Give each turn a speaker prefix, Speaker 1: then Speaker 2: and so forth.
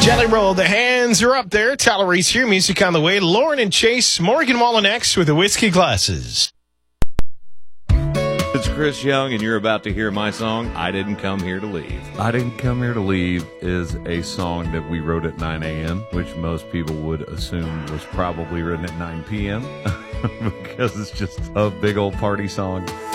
Speaker 1: Jelly Roll, the hands are up there. Tyler Reese here, music on the way. Lauren and Chase, Morgan Wallen next with the whiskey glasses.
Speaker 2: It's Chris Young, and you're about to hear my song, I Didn't Come Here to Leave. I Didn't Come Here to Leave is a song that we wrote at 9 a.m., which most people would assume was probably written at 9 p.m. because it's just a big old party song.